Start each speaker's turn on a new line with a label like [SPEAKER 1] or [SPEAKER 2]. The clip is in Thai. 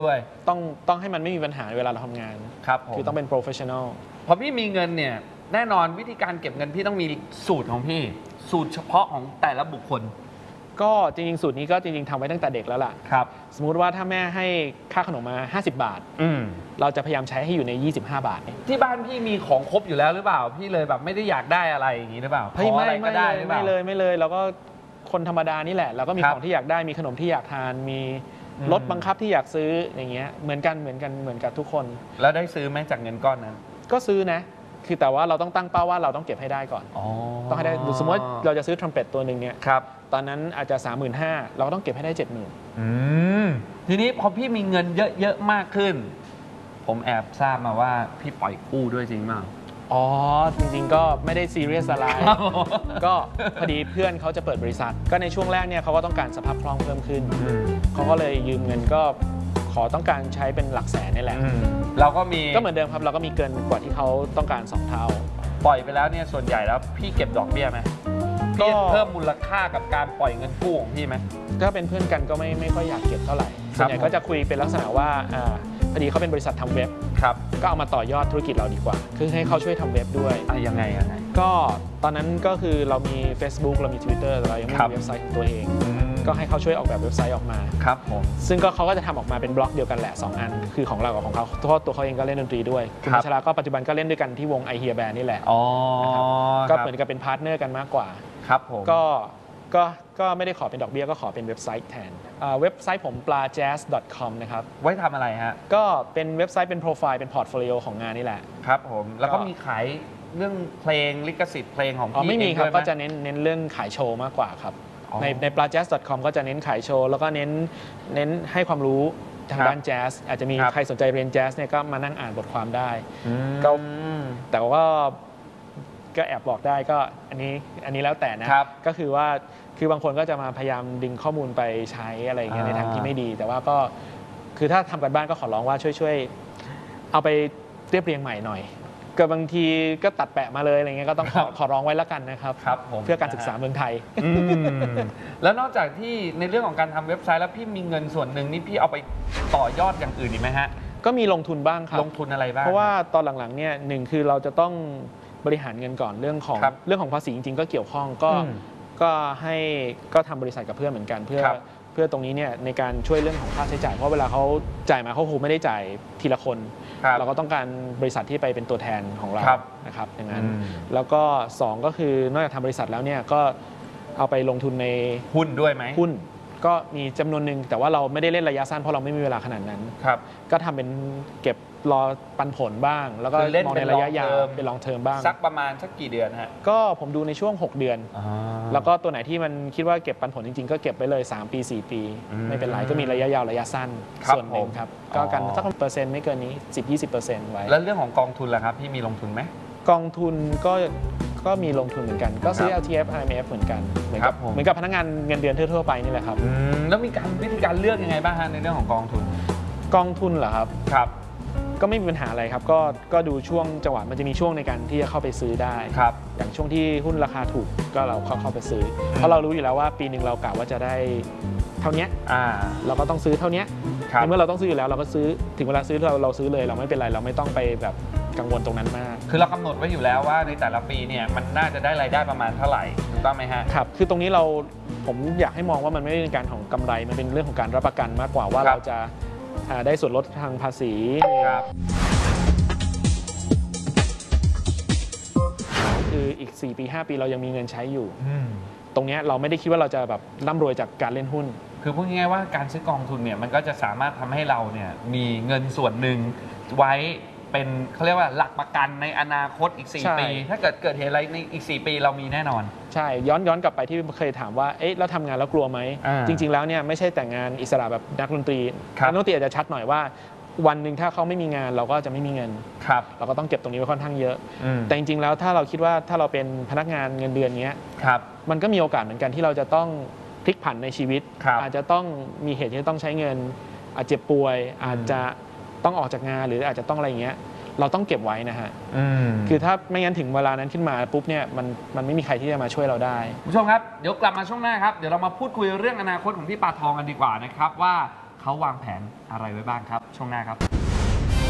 [SPEAKER 1] ด้วย
[SPEAKER 2] ต้องให้มันไม่มีปัญหาเวลาเราทำงาน
[SPEAKER 1] ครับ
[SPEAKER 2] คือต้องเป็น professional
[SPEAKER 1] พอพี่มีเงินเนี่ยแน่นอนวิธีการเก็บเงินพี่ต้องมีสูตรของพี่สูตรเฉพาะของแต่ละบุคคล
[SPEAKER 2] ก็จริงๆสูตรนี้ก็จริงๆทำไว้ตั้งแต่เด็กแล้วล่ะ
[SPEAKER 1] ครับ
[SPEAKER 2] สมมุติว่าถ้าแม่ให้ค่าขนมมา50 บาทเราจะพยายามใช้ให้อยู่ใน25 บาท
[SPEAKER 1] ที่บ้านพี่มีของครบอยู่แล้วหรือเปล่าพี่เลยแบบไม่ได้อยากได้อะไรอย่างนี้หรือเปล่า
[SPEAKER 2] ไม่เลยเราก็คนธรรมดานี่แหละเราก็มีของที่อยากได้มีขนมที่อยากทานมีรถบังคับที่อยากซื้ออย่างเงี้ยเหมือนกันทุกคน
[SPEAKER 1] แล้วได้ซื้อไหมจากเงินก้อนนั้น
[SPEAKER 2] ก็ซื้อนะคือแต่ว่าเราต้องตั้งเป้าว่าเราต้องเก็บให้ได้ก่อนต้องให้ได้สมมติเราจะซื้อทรัมเป็ตตัวหนึ่งเนี่ยตอนนั้นอาจจะ 35,000 เราก็ต้องเก็บให้ได้ 70,000
[SPEAKER 1] ทีนี้พอพี่มีเงินเยอะๆมากขึ้นผมแอบทราบมาว่าพี่ปล่อยกู้ด้วยจริงมั้ย
[SPEAKER 2] อ๋อจริงๆก็ไม่ได้ซีเรียสอะไรก็พอดีเพื่อนเขาจะเปิดบริษัทก็ในช่วงแรกเนี่ยเขาก็ต้องการสภาพคล่องเพิ่มขึ้นเขาก็เลยยืมเงินก็ขอต้องการใช้เป็นหลักแสนนี่แหละ
[SPEAKER 1] เราก็
[SPEAKER 2] เหมือนเดิมครับเราก็มีเกินกว่าที่เขาต้องการ2 เท่า
[SPEAKER 1] ปล่อยไปแล้วเนี่ยส่วนใหญ่แล้วพี่เก็บดอกเบี้ยไหมพี่เพิ่มมูลค่ากับการปล่อยเงินกู้ของพี่ไหม
[SPEAKER 2] ถ้าเป็นเพื่อนกันก็ไม่ค่อยอยากเก็บเท่าไหร่ส่วนใหญ่ก็จะคุยเป็นลักษณะว่าพอดีเขาเป็นบริษัททำเว็บก็เอามาต่อยอดธุรกิจเราดีกว่าคือให้เขาช่วยทำเว็บด้วย
[SPEAKER 1] ยังไง
[SPEAKER 2] ก็ตอนนั้นก็คือเรามี Facebook เรามี Twitter เรายังไม่มีเว็บไซต์ของตัวเองก็ให้เขาช่วยออกแบบเว็บไซต์ออกมา
[SPEAKER 1] ครับผม
[SPEAKER 2] ซึ่งก็เขาก็จะทำออกมาเป็นบล็อกเดียวกันแหละ2 อันคือของเรากับของเขาตัวเขาเองก็เล่นดนตรีด้วยคุณพัชราก็ปัจจุบันก็เล่นด้วยกันที่วง I Hear Band นี่แหละก็เหมือนกับเป็นพาร์ทเนอร์กันมากกว่า
[SPEAKER 1] ครับผม
[SPEAKER 2] ก็ไม่ได้ขอเป็นดอกเบี้ยก็ขอเป็นเว็บไซต์แทนเว็บไซต์ผม plajazz.com นะครับ
[SPEAKER 1] ไว้ทำอะไรฮะ
[SPEAKER 2] ก็เป็นเว็บไซต์เป็นโปรไฟล์เป็นพอร์ตโฟลิโอของงานนี่แหละ
[SPEAKER 1] ครับผมแล้วก็มีขายเรื่องเพลงลิขสิทธิ์เพลงของพี่
[SPEAKER 2] ไม่มีครับก็จะเน้นเรื่องขายโชว์มากกว่าครับใน plajazz.com ก็จะเน้นขายโชว์แล้วก็เน้นให้ความรู้ทางด้านแจ๊สอาจจะมีใครสนใจเรียนแจ๊สเนี่ยก็มานั่งอ่านบทความได้ก็แต่ว่าก็แอบบอกได้ก็อันนี้แล้วแต่นะก็คือว่าคือบางคนก็จะมาพยายามดึงข้อมูลไปใช้อะไรอย่างเงี้ยในทางที่ไม่ดีแต่ว่าก็คือถ้าทำกันบ้านก็ขอร้องว่าช่วยเอาไปเรียบเรียงใหม่หน่อยก็บางทีก็ตัดแปะมาเลยอะไรเงี้ยก็ต้องขอร้องไว้แล้วกันนะครับเพื่อการศึกษาเมืองไทย
[SPEAKER 1] แล้วนอกจากที่ในเรื่องของการทำเว็บไซต์แล้วพี่มีเงินส่วนหนึ่งนี่พี่เอาไปต่อยอดอย่างอื่นอีกไหมฮะ
[SPEAKER 2] ก็มีลงทุนบ้างครับ
[SPEAKER 1] ลงทุนอะไรบ้าง
[SPEAKER 2] เพราะว่าตอนหลังๆเนี่ยหนึ่งคือเราจะต้องบริหารเงินก่อนเรื่องของภาษีจริงๆก็เกี่ยวข้องก็ทำบริษัทกับเพื่อนเหมือนกันเพื่อตรงนี้เนี่ยในการช่วยเรื่องของค่าใช้จ่ายเพราะเวลาเขาจ่ายมาเขาคงไม่ได้จ่ายทีละคนเราก็ต้องการบริษัทที่ไปเป็นตัวแทนของเรานะครับอย่างนั้นแล้วก็2ก็คือนอกจากทำบริษัทแล้วเนี่ยก็เอาไปลงทุนใน
[SPEAKER 1] หุ้นด้วยไหม
[SPEAKER 2] หุ้นก็มีจำนวนหนึ่งแต่ว่าเราไม่ได้เล่นระยะสั้นเพราะเราไม่มีเวลาขนาดนั้นก็ทำเป็นเก็บรอปันผลบ้างแล้วก็มองในระยะยาวเป็น long term บ้าง
[SPEAKER 1] สักประมาณสักกี่เดือนฮะ
[SPEAKER 2] ก็ผมดูในช่วง6 เดือนแล้วก็ตัวไหนที่มันคิดว่าเก็บปันผลจริงๆก็เก็บไปเลย3 ปี 4 ปีไม่เป็นไรก็มีระยะยาวระยะสั้นส่วนหนึ่งครับก็กันสัก%ไม่เกินนี้ 10-20% ไว้
[SPEAKER 1] แล้วเรื่องของกองทุนล่ะครับพี่มีลงทุนไหม
[SPEAKER 2] กองทุนก็มีลงทุนเหมือนกันก็ซื้อ LTF IMF เหมือนกันเหมือนกับพนักงานเงินเดือนทั่วๆไปนี่แหละครับ
[SPEAKER 1] แล้วมีวิธีการเลือกยังไงบ้างฮะในเรื่องของกองทุน
[SPEAKER 2] เหรอครับก็ไม่มีปัญหาอะไรครับก็ดูช่วงจังหวะมันจะมีช่วงในการที่จะเข้าไปซื้อได้อย่างช่วงที่หุ้นราคาถูกก็เราเข้าไปซื้อเพราะเรารู้อยู่แล้วว่าปีหนึ่งเรากะว่าจะได้เท่านี้เราก็ต้องซื้อเท่านี้เมื่อเราต้องซื้ออยู่แล้วเราก็ซื้อถึงเวลาซื้อเราซื้อเลยเราไม่เป็นไรเราไม่ต้องไปแบบกังวลตรงนั้นมาก
[SPEAKER 1] คือเรากำหนดไว้อยู่แล้วว่าในแต่ละปีเนี่ยมันน่าจะได้รายได้ประมาณเท่าไหร่ถูกต้องไหมฮะ
[SPEAKER 2] ครับคือตรงนี้ผมอยากให้มองว่ามันไม่ได้เป็นการของกำไรมันเป็นเรื่องของการรับประกันมากกว่าว่าเราจะได้ส่วนลดทางภาษีคืออีก4 ปี 5 ปีเรายังมีเงินใช้อยู่ตรงนี้เราไม่ได้คิดว่าเราจะแบบร่ำรวยจากการเล่นหุ้น
[SPEAKER 1] คือพูดง่ายๆว่าการซื้อกองทุนเนี่ยมันก็จะสามารถทำให้เราเนี่ยมีเงินส่วนหนึ่งไว้เป็นเขาเรียกว่าหลักประกันในอนาคตอีก4 ปีถ้าเกิดเหตุอะไรในอีก4 ปีเรามีแน่นอน
[SPEAKER 2] ใช่ย้อนกลับไปที่เคยถามว่าเอ๊ะแล้วทำงานแล้วกลัวไหมจริงๆแล้วเนี่ยไม่ใช่แต่งงานอิสระแบบนักดนตรีนักดนตรีอาจจะชัดหน่อยว่าวันหนึ่งถ้าเขาไม่มีงานเราก็จะไม่มีเงินเราก็ต้องเก็บตรงนี้ไว้ค่อนข้างเยอะแต่จริงๆแล้วถ้าเราคิดว่าถ้าเราเป็นพนักงานเงินเดือนเงี้ยมันก็มีโอกาสเหมือนกันที่เราจะต้องพลิกผันในชีวิตอาจจะต้องมีเหตุที่ต้องใช้เงินอาจเจ็บป่วยอาจจะต้องออกจากงานหรืออาจจะต้องอะไรอย่างเงี้ยเราต้องเก็บไว้นะฮะคือถ้าไม่งั้นถึงเวลานั้นขึ้นมาปุ๊บเนี่ยมันไม่มีใครที่จะมาช่วยเราได้
[SPEAKER 1] ผู้ชมครับเดี๋ยวกลับมาช่วงหน้าครับเดี๋ยวเรามาพูดคุยเรื่องอนาคตของพี่ปาทองกันดีกว่านะครับว่าเขาวางแผนอะไรไว้บ้างครับช่วงหน้าครับ